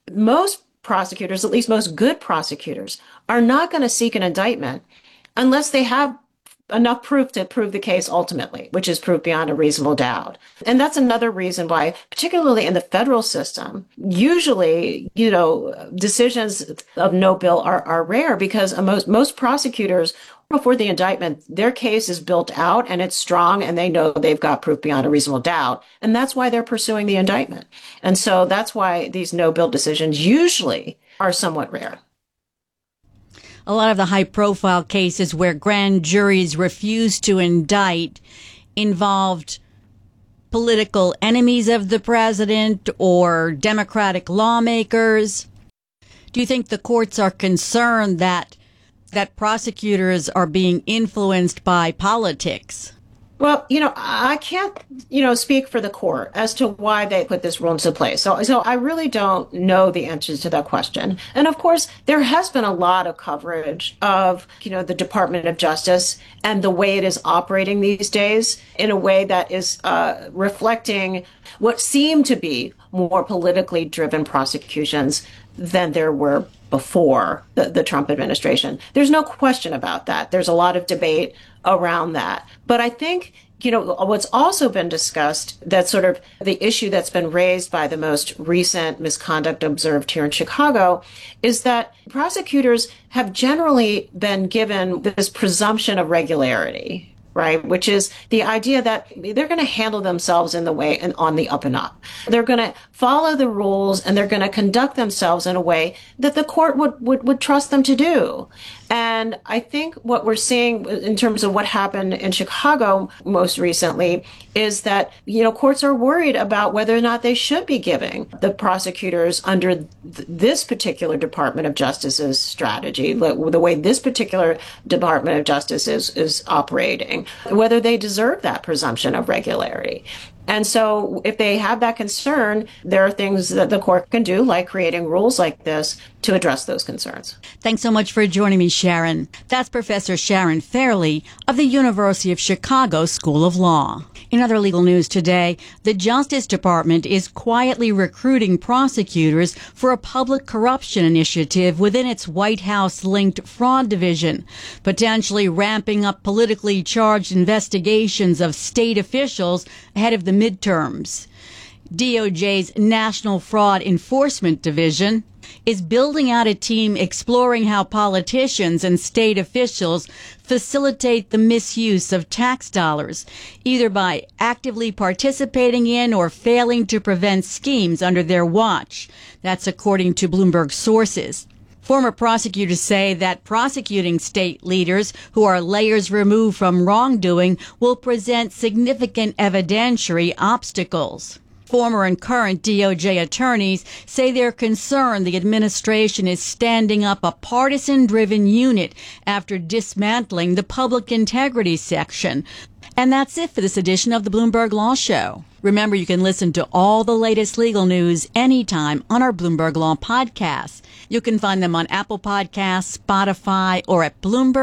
most prosecutors, at least most good prosecutors, are not going to seek an indictment unless they have enough proof to prove the case ultimately, which is proof beyond a reasonable doubt. And that's another reason why, particularly in the federal system, usually, decisions of no bill are rare because most prosecutors, before the indictment, their case is built out and it's strong and they know they've got proof beyond a reasonable doubt. And that's why they're pursuing the indictment. And so that's why these no bill decisions usually are somewhat rare. A lot of the high-profile cases where grand juries refused to indict involved political enemies of the president or Democratic lawmakers. Do you think the courts are concerned that prosecutors are being influenced by politics? Well, I can't, speak for the court as to why they put this rule into place. So I really don't know the answers to that question. And of course, there has been a lot of coverage of, the Department of Justice and the way it is operating these days in a way that is reflecting what seem to be more politically driven prosecutions than there were before the Trump administration. There's no question about that. There's a lot of debate around that. But I think, what's also been discussed, that sort of the issue that's been raised by the most recent misconduct observed here in Chicago, is that prosecutors have generally been given this presumption of regularity, right? Which is the idea that they're going to handle themselves in the way and on the up and up. They're going to follow the rules and they're going to conduct themselves in a way that the court would trust them to do. And I think what we're seeing in terms of what happened in Chicago most recently is that, courts are worried about whether or not they should be giving the prosecutors under this particular Department of Justice's strategy, the way this particular Department of Justice is operating, whether they deserve that presumption of regularity. And so if they have that concern, there are things that the court can do, like creating rules like this, to address those concerns. Thanks so much for joining me, Sharon. That's Professor Sharon Fairley of the University of Chicago School of Law. In other legal news today, the Justice Department is quietly recruiting prosecutors for a public corruption initiative within its White House-linked fraud division, potentially ramping up politically charged investigations of state officials ahead of the midterms. DOJ's National Fraud Enforcement Division is building out a team exploring how politicians and state officials facilitate the misuse of tax dollars, either by actively participating in or failing to prevent schemes under their watch. That's according to Bloomberg sources. Former prosecutors say that prosecuting state leaders who are layers removed from wrongdoing will present significant evidentiary obstacles. Former and current DOJ attorneys say they're concerned the administration is standing up a partisan-driven unit after dismantling the public integrity section. And that's it for this edition of the Bloomberg Law Show. Remember, you can listen to all the latest legal news anytime on our Bloomberg Law podcasts. You can find them on Apple Podcasts, Spotify, or at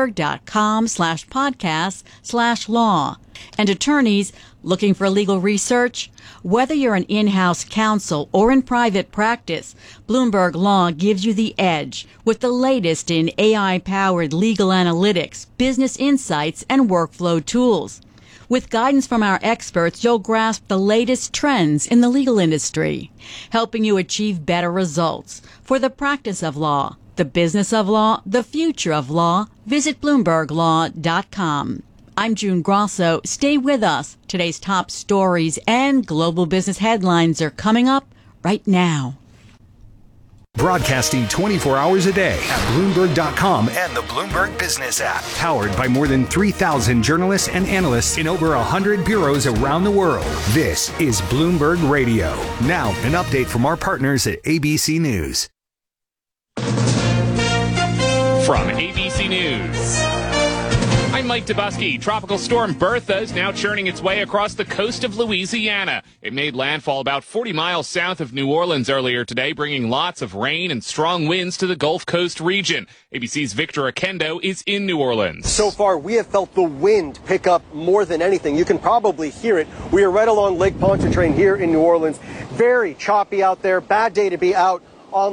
Bloomberg.com/podcast/law. And attorneys looking for legal research? Whether you're an in-house counsel or in private practice, Bloomberg Law gives you the edge with the latest in AI-powered legal analytics, business insights, and workflow tools. With guidance from our experts, you'll grasp the latest trends in the legal industry, helping you achieve better results for the practice of law, the business of law, the future of law. Visit BloombergLaw.com. I'm June Grosso. Stay with us. Today's top stories and global business headlines are coming up right now. Broadcasting 24 hours a day at Bloomberg.com and the Bloomberg Business app. Powered by more than 3,000 journalists and analysts in over 100 bureaus around the world. This is Bloomberg Radio. Now, an update from our partners at ABC News. From ABC News, I'm Mike Dubusky. Tropical storm Bertha is now churning its way across the coast of Louisiana. It made landfall about 40 miles south of New Orleans earlier today, bringing lots of rain and strong winds to the Gulf Coast region. ABC's Victor Akendo is in New Orleans. So far, we have felt the wind pick up more than anything. You can probably hear it. We are right along Lake Pontchartrain here in New Orleans. Very choppy out there. Bad day to be out